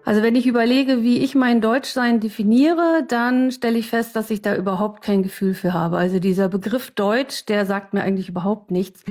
Also wenn ich überlege, wie ich mein Deutschsein definiere, dann stelle ich fest, dass ich da überhaupt kein Gefühl für habe. Also dieser Begriff Deutsch, der sagt mir eigentlich überhaupt nichts.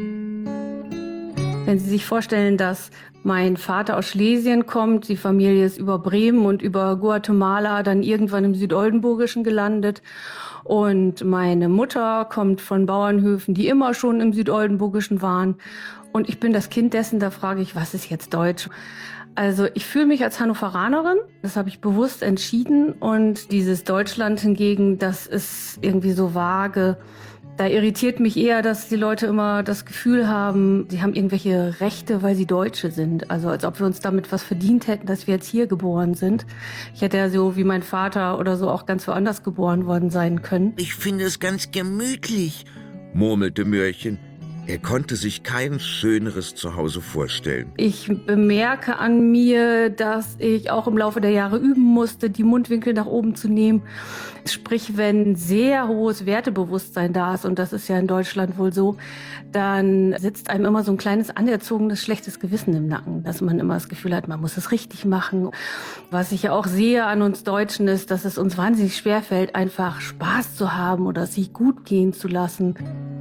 Wenn Sie sich vorstellen, dass mein Vater aus Schlesien kommt, die Familie ist über Bremen und über Guatemala dann irgendwann im Südoldenburgischen gelandet. Und meine Mutter kommt von Bauernhöfen, die immer schon im Südoldenburgischen waren. Und ich bin das Kind dessen, da frage ich, was ist jetzt Deutsch? Also ich fühle mich als Hannoveranerin, das habe ich bewusst entschieden. Und dieses Deutschland hingegen, das ist irgendwie so vage. Da irritiert mich eher, dass die Leute immer das Gefühl haben, sie haben irgendwelche Rechte, weil sie Deutsche sind. Also als ob wir uns damit was verdient hätten, dass wir jetzt hier geboren sind. Ich hätte ja so wie mein Vater oder so auch ganz woanders geboren worden sein können. Ich finde es ganz gemütlich, murmelte Mörchen. Er konnte sich kein schöneres Zuhause vorstellen. Ich bemerke an mir, dass ich auch im Laufe der Jahre üben musste, die Mundwinkel nach oben zu nehmen. Sprich, wenn sehr hohes Wertebewusstsein da ist, und das ist ja in Deutschland wohl so, dann sitzt einem immer so ein kleines anerzogenes, schlechtes Gewissen im Nacken, dass man immer das Gefühl hat, man muss es richtig machen. Was ich ja auch sehe an uns Deutschen ist, dass es uns wahnsinnig schwerfällt, einfach Spaß zu haben oder es sich gut gehen zu lassen.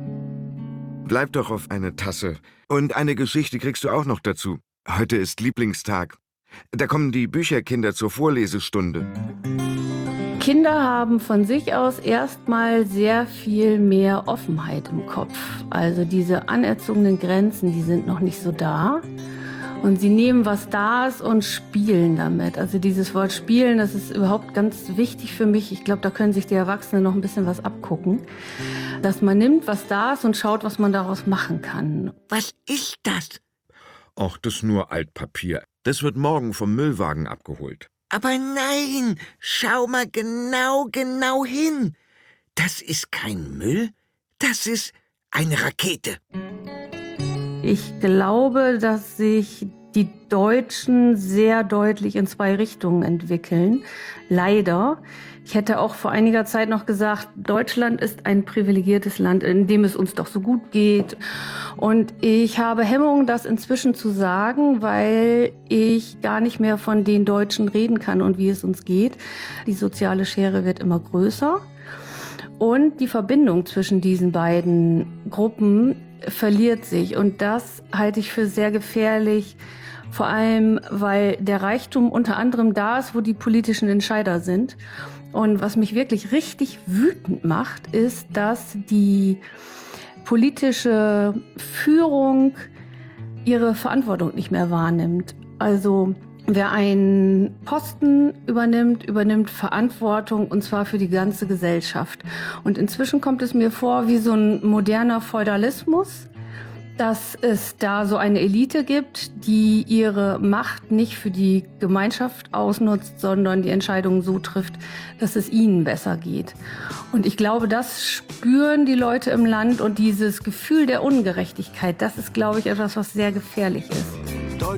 Bleib doch auf eine Tasse. Und eine Geschichte kriegst du auch noch dazu. Heute ist Lieblingstag. Da kommen die Bücherkinder zur Vorlesestunde. Kinder haben von sich aus erstmal sehr viel mehr Offenheit im Kopf. Also diese anerzogenen Grenzen, die sind noch nicht so da. Und sie nehmen, was da ist, und spielen damit. Also dieses Wort spielen, das ist überhaupt ganz wichtig für mich. Ich glaube, da können sich die Erwachsenen noch ein bisschen was abgucken. Dass man nimmt, was da ist, und schaut, was man daraus machen kann. Was ist das? Ach, das ist nur Altpapier. Das wird morgen vom Müllwagen abgeholt. Aber nein, schau mal genau hin. Das ist kein Müll, das ist eine Rakete. Ich glaube, dass sich die Deutschen sehr deutlich in zwei Richtungen entwickeln. Leider. Ich hätte auch vor einiger Zeit noch gesagt, Deutschland ist ein privilegiertes Land, in dem es uns doch so gut geht. Und ich habe Hemmungen, das inzwischen zu sagen, weil ich gar nicht mehr von den Deutschen reden kann und wie es uns geht. Die soziale Schere wird immer größer. Und die Verbindung zwischen diesen beiden Gruppen verliert sich. Und das halte ich für sehr gefährlich, vor allem, weil der Reichtum unter anderem da ist, wo die politischen Entscheider sind. Und was mich wirklich richtig wütend macht, ist, dass die politische Führung ihre Verantwortung nicht mehr wahrnimmt. Also wer einen Posten übernimmt Verantwortung, und zwar für die ganze Gesellschaft. Und inzwischen kommt es mir vor wie so ein moderner Feudalismus, dass es da so eine Elite gibt, die ihre Macht nicht für die Gemeinschaft ausnutzt, sondern die Entscheidungen so trifft, dass es ihnen besser geht. Und ich glaube, das spüren die Leute im Land, und dieses Gefühl der Ungerechtigkeit, das ist, glaube ich, etwas, was sehr gefährlich ist.